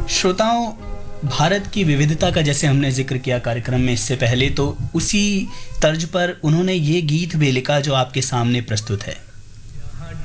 श्रोताओं, भारत की विविधता का जैसे हमने जिक्र किया कार्यक्रम में इससे पहले, तो उसी तर्ज पर उन्होंने ये गीत भी लिखा जो आपके सामने प्रस्तुत है।